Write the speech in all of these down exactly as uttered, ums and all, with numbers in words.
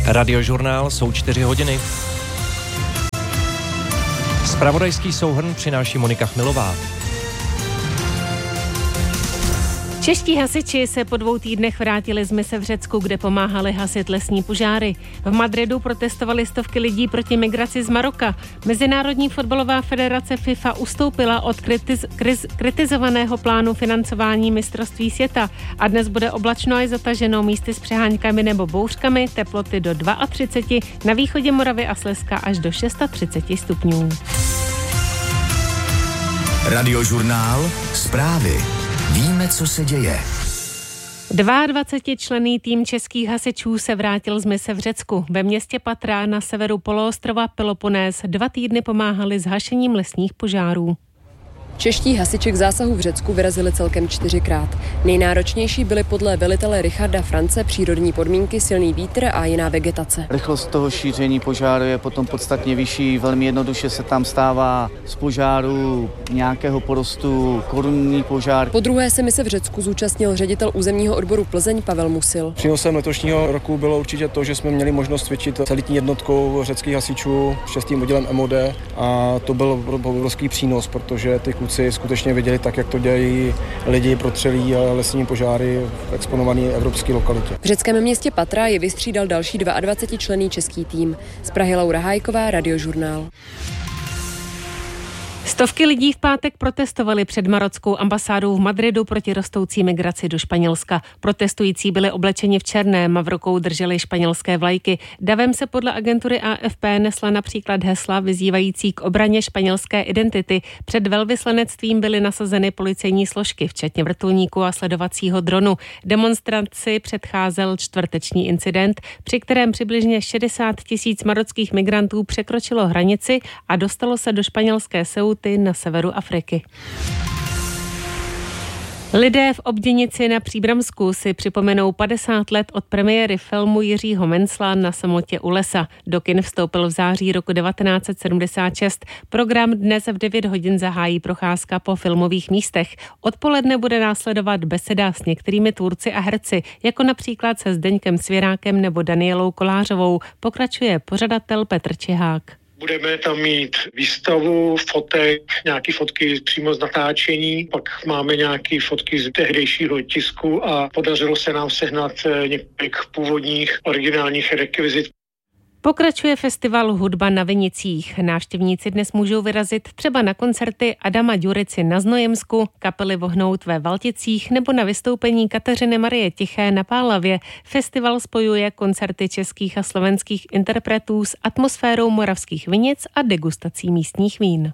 Radiožurnál, jsou čtyři hodiny. Zpravodajský souhrn přináší Monika Chmilová. Čeští hasiči se po dvou týdnech vrátili z mise v Řecku, kde pomáhali hasit lesní požáry. V Madridu protestovali stovky lidí proti migraci z Maroka. Mezinárodní fotbalová federace FIFA ustoupila od kritiz- kriz- kritizovaného plánu financování mistrovství světa a dnes bude oblačno a zataženo, místy s přeháňkami nebo bouřkami, teploty do třicet dva, na východě Moravy a Slezska až do třicet šest stupňů. Radiožurnál, zprávy. Víme, co se děje. dvacetičlenný tým českých hasičů se vrátil z mise v Řecku. Ve městě Patra na severu poloostrova Peloponés dva týdny pomáhali s hašením lesních požárů. Čeští hasiči k zásahu v Řecku vyrazili celkem čtyřikrát. Nejnáročnější byly podle velitele Richarda France přírodní podmínky, silný vítr a jiná vegetace. Rychlost toho šíření požáru je potom podstatně vyšší. Velmi jednoduše se tam stává z požáru nějakého porostu korunní požár. Po druhé se mise v Řecku zúčastnil ředitel územního odboru Plzeň Pavel Musil. Přínosem letošního roku bylo určitě to, že jsme měli možnost cvičit celitní jednotkou řeckých hasičů s šestým oddělem M O D a to byl obrovský přínos, protože ty kluci skutečně viděli tak, jak to dělají lidi protřelí lesní požáry v exponované evropské lokalitě. V řeckém městě Patra je vystřídal další dvacetičlenný český tým. Z Prahy Laura Hájková, Radiožurnál. Stovky lidí v pátek protestovali před marockou ambasádou v Madridu proti rostoucí migraci do Španělska. Protestující byli oblečeni v černém a v rukou drželi španělské vlajky. Davem se podle agentury A F P nesla například hesla vyzývající k obraně španělské identity. Před velvyslanectvím byly nasazeny policejní složky, včetně vrtulníku a sledovacího dronu. Demonstraci předcházel čtvrteční incident, při kterém přibližně šedesát tisíc marockých migrantů překročilo hranici a dostalo se do španělské Ceuty na severu Afriky. Lidé v Obděnici na Příbramsku si připomenou padesát let od premiéry filmu Jiřího Mencla Na samotě u lesa. Do kin vstoupil v září roku devatenáct set sedmdesát šest. Program dnes v devět hodin zahájí procházka po filmových místech. Odpoledne bude následovat beseda s některými tvůrci a herci, jako například se Zdeňkem Svěrákem nebo Danielou Kolářovou, pokračuje pořadatel Petr Čihák. Budeme tam mít výstavu fotek, nějaké fotky přímo z natáčení, pak máme nějaké fotky z tehdejšího tisku a podařilo se nám sehnat několik původních originálních rekvizit. Pokračuje festival Hudba na Vinicích. Návštěvníci dnes můžou vyrazit třeba na koncerty Adama Ďurici na Znojemsku, kapely Vohnout ve Valticích nebo na vystoupení Kateřiny Marie Tiché na Pálavě. Festival spojuje koncerty českých a slovenských interpretů s atmosférou moravských vinic a degustací místních vín.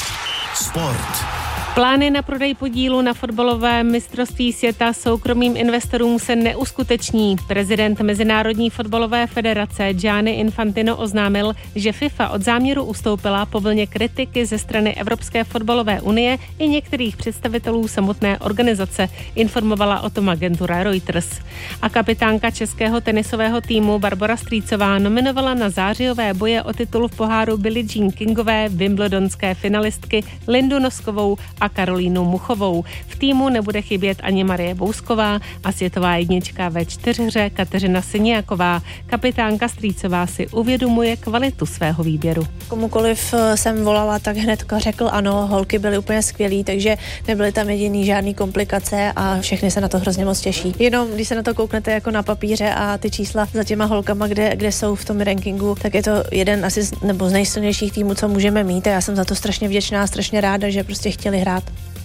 Sport. Plány na prodej podílu na fotbalovém mistrovství světa soukromým investorům se neuskuteční. Prezident Mezinárodní fotbalové federace Gianni Infantino oznámil, že FIFA od záměru ustoupila po vlně kritiky ze strany Evropské fotbalové unie i některých představitelů samotné organizace, informovala o tom agentura Reuters. A kapitánka českého tenisového týmu Barbora Strýcová nominovala na zářijové boje o titul v poháru Billie Jean Kingové wimbledonské finalistky Lindu Noskovou a Karolínu Muchovou. V týmu nebude chybět ani Marie Bousková a světová jednička ve čtyřhře Kateřina Syniaková. Kapitánka Strýcová si uvědomuje kvalitu svého výběru. Komukoliv jsem volala, tak hned řekl ano, holky byly úplně skvělý, takže nebyly tam jediný žádný komplikace a všechny se na to hrozně moc těší. Jenom když se na to kouknete jako na papíře a ty čísla za těma holkama, kde, kde jsou v tom rankingu, tak je to jeden asi z, nebo z nejsilnějších týmů, co můžeme mít a já jsem za to strašně vděčná, strašně ráda, že prostě chtěli hrát.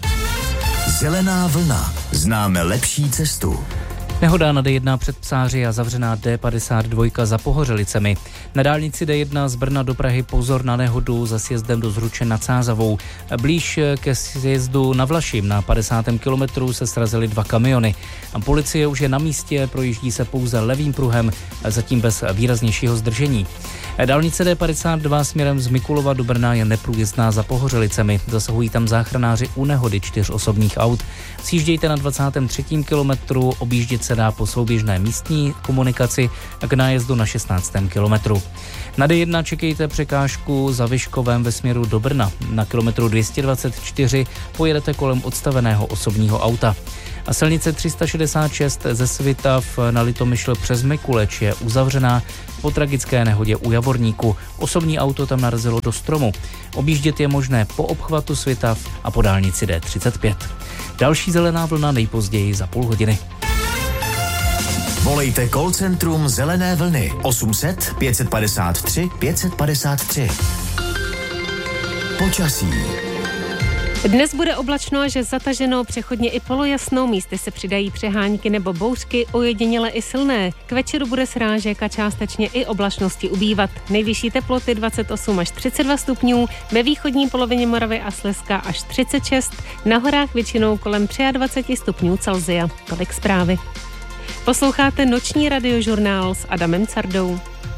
Zelená vlna. Známe lepší cestu. Nehoda na D jedna před Psáři a zavřená D padesát dva za Pohořelicemi. Na dálnici D jedna z Brna do Prahy pozor na nehodu za sjezdem do Zruče nad Sázavou. Blíž ke sjezdu na Vlašim na padesátém kilometru se srazily dva kamiony. Policie už je na místě, projíždí se pouze levým pruhem, zatím bez výraznějšího zdržení. Dálnice D padesát dva směrem z Mikulova do Brna je neprůjezdná za Pohořelicemi. Zasahují tam záchranáři u nehody čtyř osobních aut. Sjíždějte na dvacátém třetím kilometru, objíždět se dá po souběžné místní komunikaci a k nájezdu na šestnáctém kilometru. Na D jedna čekejte překážku za Vyškovem ve směru do Brna. Na kilometru dvě stě dvacet čtyři pojedete kolem odstaveného osobního auta. A silnice tři sta šedesát šest ze Svitav na Litomyšl přes Mikuleč je uzavřená po tragické nehodě u Javorníku. Osobní auto tam narazilo do stromu. Objíždět je možné po obchvatu Svitav a po dálnici D třicet pět. Další zelená vlna nejpozději za půl hodiny. Volejte call centrum Zelené vlny osm set pět padesát tři pět padesát tři. Počasí. Dnes bude oblačno až zataženo, přechodně i polojasno, místy se přidají přehánky nebo bouřky, ojediněle i silné. K večeru bude srážek a částečně i oblačnosti ubývat. Nejvyšší teploty dvacet osm až třicet dva stupňů, ve východní polovině Moravy a Slezska až třicet šest, na horách většinou kolem dvacet tři stupňů Celsia. Tolik zprávy. Posloucháte noční radiožurnál s Adamem Cardou.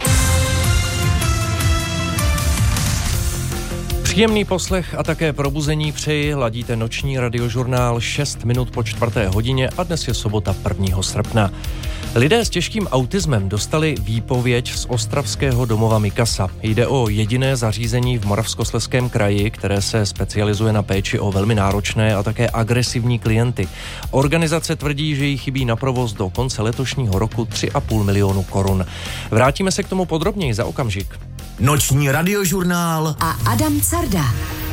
Příjemný poslech a také probuzení přeji, ladíte noční radiožurnál šest minut po čtvrté hodině a dnes je sobota prvního srpna. Lidé s těžkým autismem dostali výpověď z ostravského domova Mikasa. Jde o jediné zařízení v Moravskoslezském kraji, které se specializuje na péči o velmi náročné a také agresivní klienty. Organizace tvrdí, že jí chybí na provoz do konce letošního roku tři a půl milionu korun. Vrátíme se k tomu podrobněji za okamžik. Noční radiožurnál a Adam Carda.